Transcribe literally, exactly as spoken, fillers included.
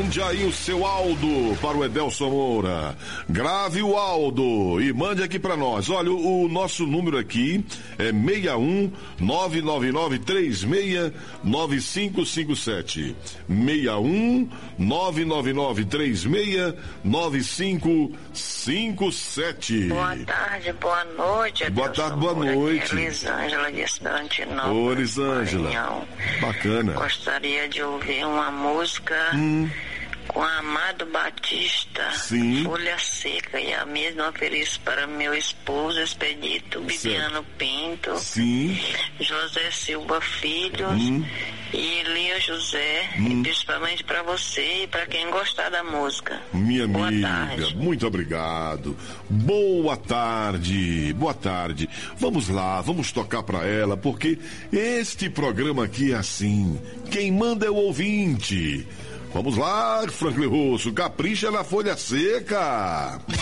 Mande aí o seu Aldo para o Edelson Moura. Grave o Aldo e mande aqui para nós. Olha, o, o nosso número aqui é seis um nove nove nove três seis nove cinco cinco sete. seis um nove nove nove três seis nove cinco cinco sete. Boa tarde, boa noite. Boa tarde, boa noite. Aqui é Elisângela de Estudantinópolis. Ô, Elisângela. Bacana. Gostaria de ouvir uma música hum. com Amado Batista. Sim. Folha Seca. E a mesma ofereço para meu esposo Expedito Bibiano Pinto. Sim. José Silva Filhos. Hum. E Elia José. Hum. E principalmente para você e para quem gostar da música. Minha Boa amiga, tarde. Muito obrigado. Boa tarde. Boa tarde. Vamos lá, vamos tocar para ela, porque este programa aqui é assim. Quem manda é o ouvinte. Vamos lá, Franklin Russo, capricha na Folha Seca.